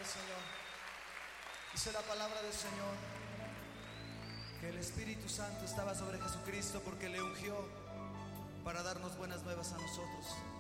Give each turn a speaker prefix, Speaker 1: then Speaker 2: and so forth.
Speaker 1: del Señor. Dice la palabra del Señor que el Espíritu Santo estaba sobre Jesucristo porque le ungió para darnos buenas nuevas a nosotros.